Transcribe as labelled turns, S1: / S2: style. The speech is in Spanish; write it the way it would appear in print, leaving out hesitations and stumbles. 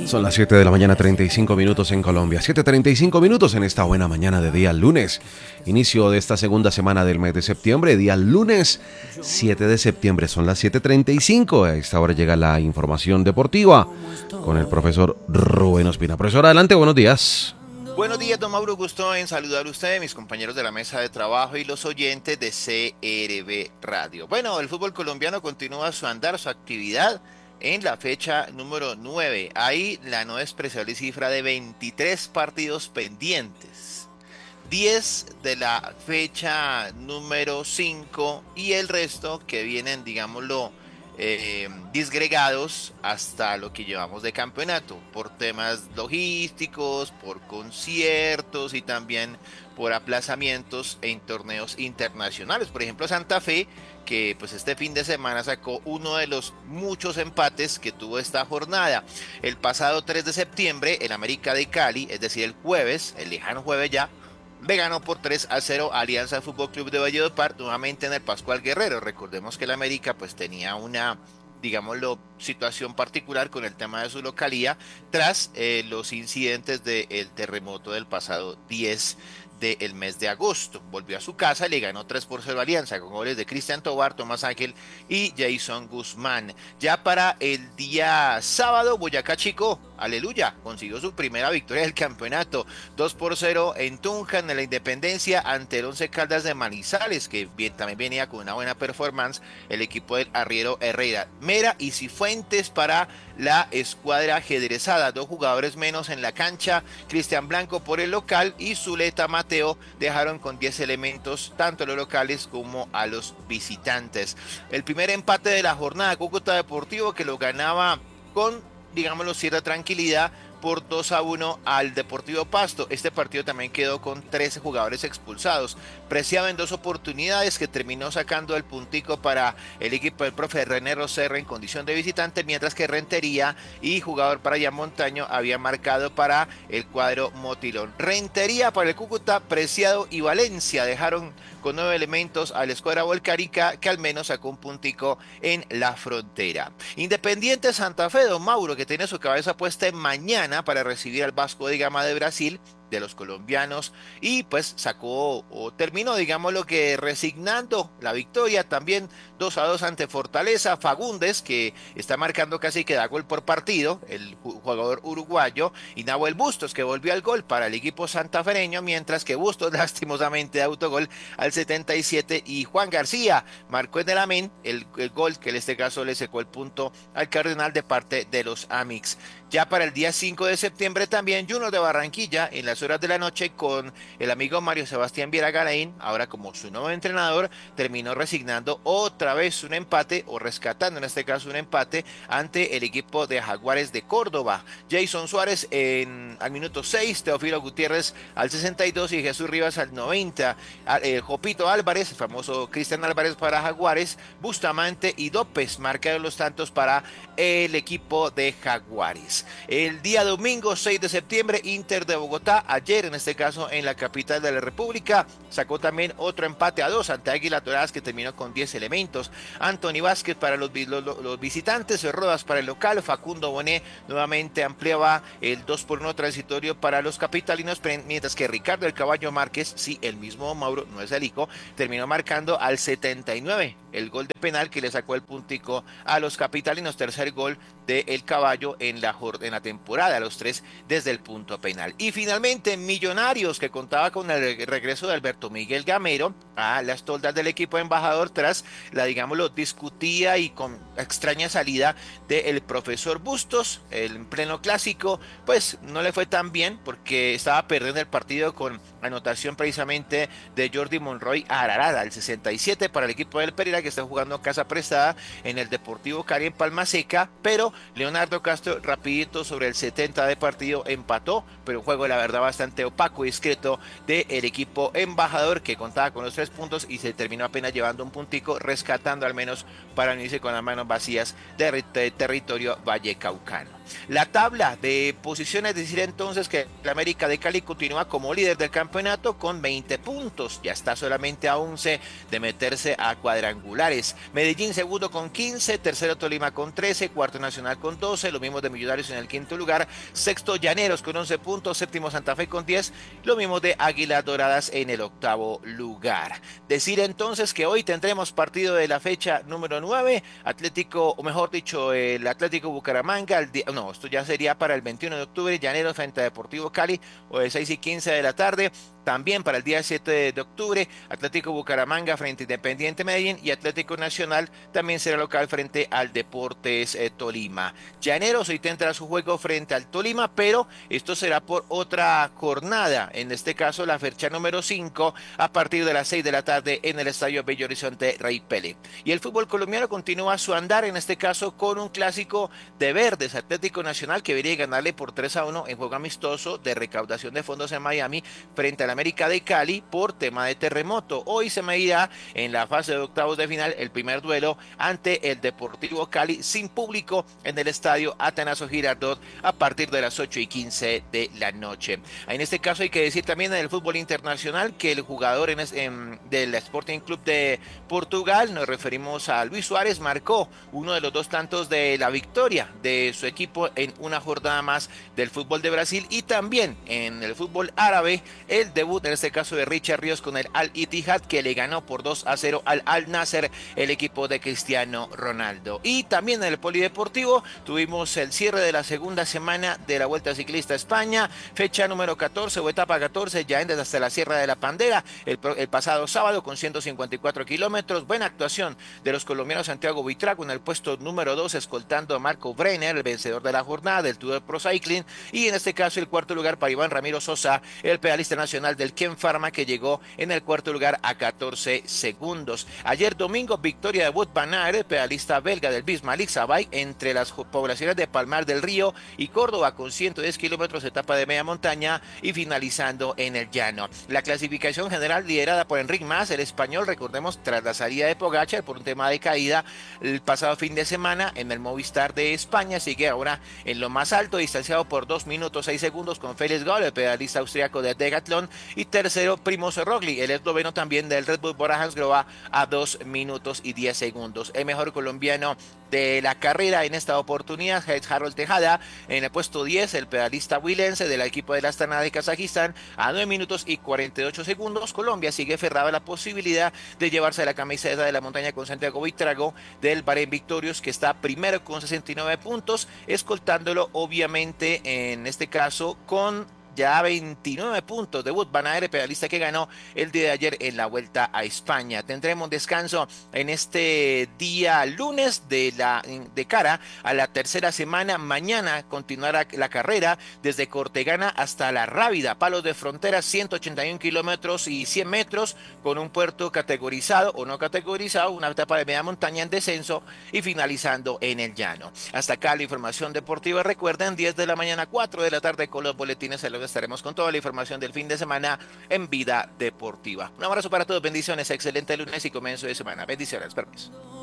S1: Son las 7 de la mañana, 35 minutos en Colombia. 7:35 minutos en esta buena mañana de día lunes. Inicio de esta segunda semana del mes de septiembre, día lunes 7 de septiembre. Son las 7:35. A esta hora llega la información deportiva con el profesor Rubén Ospina. Profesor, adelante, buenos días.
S2: Buenos días, don Mauro. Gusto en saludar a usted, mis compañeros de la mesa de trabajo y los oyentes de CRB Radio. Bueno, el fútbol colombiano continúa su andar, su actividad en la fecha número 9. Hay la no despreciable cifra de 23 partidos pendientes. 10 de la fecha número 5 y el resto que vienen, digámoslo, disgregados hasta lo que llevamos de campeonato, por temas logísticos, por conciertos y también por aplazamientos en torneos internacionales. Por ejemplo, Santa Fe, que pues este fin de semana sacó uno de los muchos empates que tuvo esta jornada. El pasado 3 de septiembre, el América de Cali, es decir, el jueves, el lejano jueves ya, le ganó por 3-0 a Alianza Fútbol Club de Valledupar, nuevamente en el Pascual Guerrero. Recordemos que el América pues tenía una, digámoslo, situación particular con el tema de su localía tras los incidentes del terremoto del pasado 10 del mes de agosto. Volvió a su casa y le ganó 3-0 a Alianza con goles de Cristian Tobar, Tomás Ángel y Jason Guzmán. Ya para el día sábado, Boyacá Chico, aleluya, consiguió su primera victoria del campeonato, 2-0 en Tunja, en la Independencia, ante el Once Caldas de Manizales, que también venía con una buena performance, el equipo del arriero Herrera. Mera y Cifuentes para la escuadra ajedrezada, 2 jugadores menos en la cancha, Cristian Blanco por el local y Zuleta Mateo dejaron con 10 elementos tanto a los locales como a los visitantes. El primer empate de la jornada, Cúcuta Deportivo, que lo ganaba con, digámoslo, cierta tranquilidad por 2-1 al Deportivo Pasto. Este partido también quedó con 13 jugadores expulsados. Preciado en 2 oportunidades, que terminó sacando el puntico para el equipo del profe René Roserra en condición de visitante, mientras que Rentería y jugador para allá Montaño había marcado para el cuadro Motilón. Rentería para el Cúcuta, Preciado y Valencia dejaron con 9 elementos a la escuadra Volcárica, que al menos sacó un puntico en la frontera. Independiente Santa Fe, don Mauro, que tiene su cabeza puesta en mañana para recibir al Vasco da Gama de Brasil, de los colombianos, y pues sacó o terminó, digamos, lo que resignando la victoria también 2-2 ante Fortaleza. Fagundes, que está marcando casi que da gol por partido, el jugador uruguayo, y Nahuel Bustos, que volvió al gol para el equipo santafereño, mientras que Bustos lastimosamente de autogol al 77, y Juan García marcó en el amén el gol que en este caso le secó el punto al Cardenal de parte de los Amix. Ya para el día 5 de septiembre también Junior de Barranquilla en las horas de la noche con el amigo Mario Sebastián Viera Garaín, ahora como su nuevo entrenador, terminó resignando otra vez un empate, o rescatando en este caso un empate ante el equipo de Jaguares de Córdoba. Jason Suárez al minuto 6, Teófilo Gutiérrez al 62 y Jesús Rivas al 90. Jopito Álvarez, el famoso Cristian Álvarez para Jaguares, Bustamante y López marcaron los tantos para el equipo de Jaguares. El día domingo 6 de septiembre, Inter de Bogotá, ayer en este caso en la capital de la República, sacó también otro empate a 2 ante Águilas Doradas, que terminó con 10 elementos. Anthony Vázquez para los visitantes, Rodas para el local, Facundo Bonet nuevamente ampliaba el 2-1 transitorio para los capitalinos, mientras que Ricardo el Caballo Márquez, sí, el mismo Mauro, no es el hijo, terminó marcando al 79 el gol de penal que le sacó el puntico a los capitalinos, tercer gol de El Caballo en la temporada, los 3 desde el punto penal. Y finalmente Millonarios, que contaba con el regreso de Alberto Miguel Gamero a las toldas del equipo embajador tras la, digámoslo, discutida y con extraña salida del profesor Bustos, el pleno clásico, pues no le fue tan bien porque estaba perdiendo el partido con anotación precisamente de Jordi Monroy a Ararada, al 67 para el equipo del Pereira, que está jugando casa prestada en el Deportivo Cali en Palma Seca, pero Leonardo Castro rapidito sobre el 70 de partido empató, pero un juego la verdad bastante opaco y discreto del equipo embajador, que contaba con los 3 puntos y se terminó apenas llevando un puntico, rescatando al menos para unirse con las manos vacías de territorio vallecaucano. La tabla de posiciones, decir entonces que el América de Cali continúa como líder del campeonato campeonato con 20 puntos. Ya está solamente a 11 de meterse a cuadrangulares. Medellín segundo con 15, tercero Tolima con 13, cuarto Nacional con 12, lo mismo de Millonarios en el quinto lugar, sexto Llaneros con 11 puntos, séptimo Santa Fe con 10, lo mismo de Águilas Doradas en el octavo lugar. Decir entonces que hoy tendremos partido de la fecha número 9, Atlético, o mejor dicho, el Atlético Bucaramanga, esto ya sería para el 21 de octubre, Llaneros frente a Deportivo Cali, o de 6:15 de la tarde. También para el día 7 de octubre, Atlético Bucaramanga frente a Independiente Medellín y Atlético Nacional también será local frente al Deportes Tolima. Llaneros hoy tendrá su juego frente al Tolima, pero esto será por otra jornada, en este caso la fecha número 5, a partir de las 6 de la tarde en el Estadio Bello Horizonte Rey Pelé. Y el fútbol colombiano continúa su andar, en este caso con un clásico de verdes, Atlético Nacional, que viene a ganarle por 3-1 en juego amistoso de recaudación de fondos en Miami frente al América de Cali por tema de terremoto. Hoy se medirá en la fase de octavos de final el primer duelo ante el Deportivo Cali sin público en el estadio Atanasio Girardot a partir de las 8:15 de la noche. En este caso hay que decir también en el fútbol internacional que el jugador del Sporting Club de Portugal, nos referimos a Luis Suárez, marcó uno de los 2 tantos de la victoria de su equipo en una jornada más del fútbol de Brasil, y también en el fútbol árabe el debut en este caso de Richard Ríos con el Al-Ittihad, que le ganó por 2-0 al Al-Nasser, el equipo de Cristiano Ronaldo. Y también en el polideportivo tuvimos el cierre de la segunda semana de la Vuelta Ciclista a España, fecha número 14 o etapa 14, ya endes hasta la Sierra de la Pandera, el pasado sábado con 154 kilómetros. Buena actuación de los colombianos Santiago Buitrago en el puesto número 2, escoltando a Marco Brenner, el vencedor de la jornada del Tour de Pro Cycling, y en este caso el cuarto lugar para Iván Ramiro Sosa, el pedalista nacional del Ken Pharma, que llegó en el cuarto lugar a 14 segundos. Ayer domingo, victoria de Wout van Aert, el pedalista belga del Bismarck Sabay, entre las poblaciones de Palmar del Río y Córdoba, con 110 kilómetros, etapa de media montaña, y finalizando en el llano. La clasificación general liderada por Enric Mas, el español, recordemos, tras la salida de Pogačar por un tema de caída el pasado fin de semana en el Movistar de España, sigue ahora en lo más alto, distanciado por 2 minutos 6 segundos con Félix Gall, el pedalista austriaco de Decathlon, y tercero Primoz Roglic, el esloveno también del Red Bull Bora Hansgrohe, a 2 minutos y 10 segundos. El mejor colombiano de la carrera en esta oportunidad es Harold Tejada, en el puesto 10 el pedalista huilense del equipo de la Astana de Kazajistán, a 9 minutos y 48 segundos. Colombia sigue aferrada a la posibilidad de llevarse la camiseta de la montaña con Santiago Buitrago del Bahrein Victorious, que está primero con 69 puntos, escoltándolo obviamente en este caso con ya 29 puntos de Wout van Aert, pedalista que ganó el día de ayer en la Vuelta a España. Tendremos descanso en este día lunes de cara a la tercera semana. Mañana continuará la carrera desde Cortegana hasta La Rábida, palos de frontera, 181 kilómetros y 100 metros, con un puerto categorizado o no categorizado, una etapa de media montaña en descenso y finalizando en el llano. Hasta acá la información deportiva. Recuerden, 10 de la mañana, 4 de la tarde con los boletines. Estaremos con toda la información del fin de semana en Vida Deportiva. Un abrazo para todos, bendiciones, excelente lunes y comienzo de semana. Bendiciones, permiso.